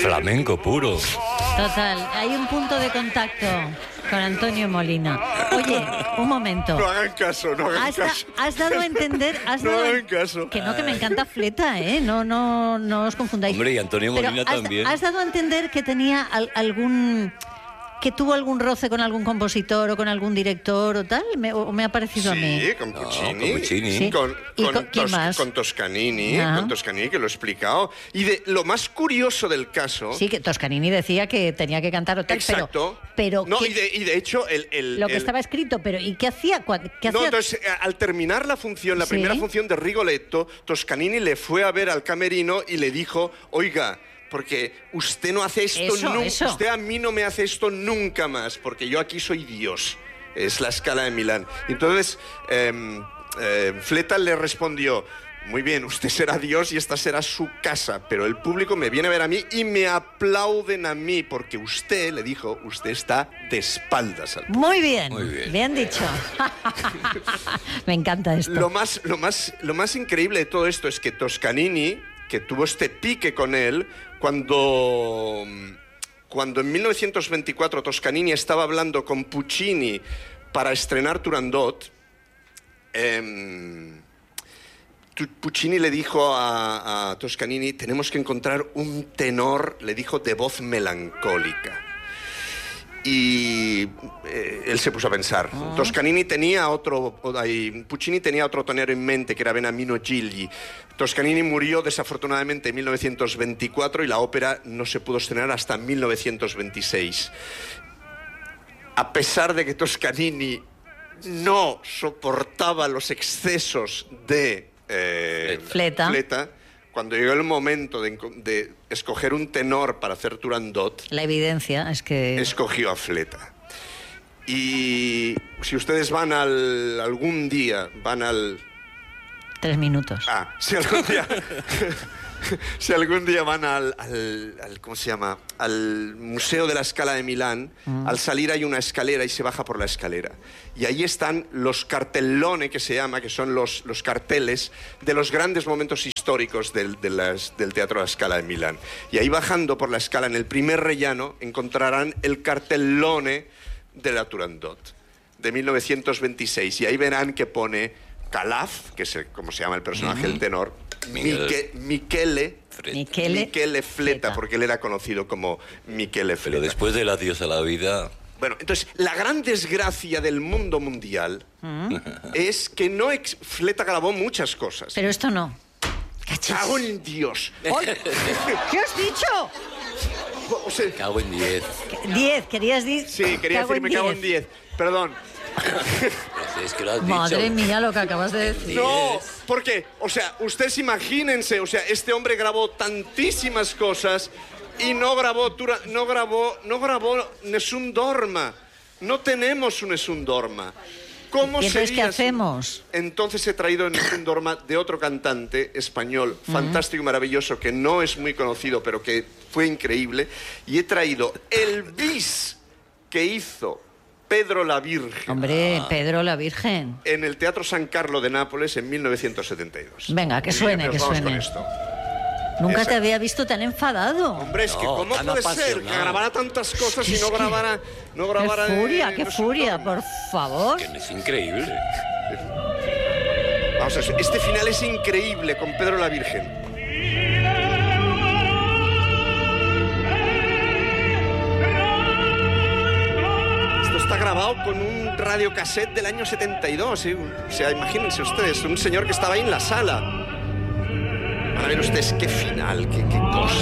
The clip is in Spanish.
Flamenco puro. Total, hay un punto de contacto con Antonio Molina. Oye, un momento. No hagan caso, no hagan caso. Has dado a entender... No hagan caso. Que no, que me encanta Fleta, ¿eh? No os confundáis. Hombre, y Antonio Molina también. Has dado a entender que tenía que tuvo algún roce con algún compositor o con algún director o tal, o me ha parecido a mí. Sí, con Puccini. Con Puccini. Sí. ¿Quién más? Con Toscanini, Ah. con Toscanini, que lo he explicado. Y lo más curioso del caso... Sí, que Toscanini decía que tenía que cantar o tal, Exacto. pero no, ¿qué- y de hecho... lo que estaba escrito, pero ¿y qué hacía? ¿Qué No, hacía? entonces, al terminar la función, la Sí. primera función de Rigoletto, Toscanini le fue a ver al camerino y le dijo, oiga, porque usted no hace esto nunca, Eso. usted a mí no me hace esto nunca más, porque yo aquí soy Dios. Es la Scala de Milán. Entonces, Fleta le respondió, muy bien, usted será Dios y esta será su casa, pero el público me viene a ver a mí y me aplauden a mí, porque usted, le dijo, usted está de espaldas al público. Muy bien, Muy bien. bien dicho. Me encanta esto. Lo más increíble de todo esto es que Toscanini, que tuvo este pique con él, cuando en 1924 Toscanini estaba hablando con Puccini para estrenar Turandot, Puccini le dijo a Toscanini, tenemos que encontrar un tenor, le dijo, de voz melancólica. Y él se puso a pensar. Puccini tenía otro tenero en mente, que era Beniamino Gigli. Toscanini murió desafortunadamente en 1924 y la ópera no se pudo estrenar hasta 1926. A pesar de que Toscanini no soportaba los excesos de Fleta. cuando llegó el momento de escoger un tenor para hacer Turandot, La evidencia es que... escogió a Fleta. Y si ustedes van algún día 3 minutos. Si algún día van al ¿cómo se llama? Al Museo de la Scala de Milán, al salir hay una escalera y se baja por la escalera. Y ahí están los cartellone, que se llama, que son los carteles de los grandes momentos históricos del Teatro de la Scala de Milán. Y ahí bajando por la escala, en el primer rellano, encontrarán el cartellone de la Turandot, de 1926. Y ahí verán que pone Calaf, que es como se llama el personaje, el tenor, Michele Fleta, porque él era conocido como Michele Fleta. Pero después del adiós a la vida... Bueno, entonces, la gran desgracia del mundo mundial es que Fleta grabó muchas cosas. Pero esto no. ¡Cachis! ¡Cago en Dios! ¡Ay! ¿Qué has dicho? O sea, Cago en 10. 10, querías decir... sí, quería decir me cago en 10. Perdón. Es que lo has Madre dicho. mía, lo que acabas de decir. No, porque, o sea, ustedes imagínense, o sea, este hombre grabó tantísimas cosas y no grabó Nessun Dorma. No tenemos un Nessun Dorma. ¿Cómo ¿Y entonces sería? qué hacemos? Entonces he traído Nessun Dorma de otro cantante español, fantástico y maravilloso, que no es muy conocido, pero que fue increíble. Y he traído el bis que hizo Pedro la Virgen. Hombre, Pedro la Virgen. En el Teatro San Carlo de Nápoles en 1972. Venga, que Muy suene, bien, que nos vamos suene. con esto. Nunca Esa. te había visto tan enfadado. Hombre, es que No, ¿cómo tan puede ser apasionado. que grabara tantas cosas y Es no que- grabara... Qué furia, qué Nessun furia, Dorma? por favor. Que es increíble. Vamos a ver, este final es increíble con Pedro la Virgen. Esto está grabado con un radiocassette del año 72, ¿eh? O sea, imagínense ustedes, un señor que estaba ahí en la sala. Van a ver ustedes qué final, qué cosa.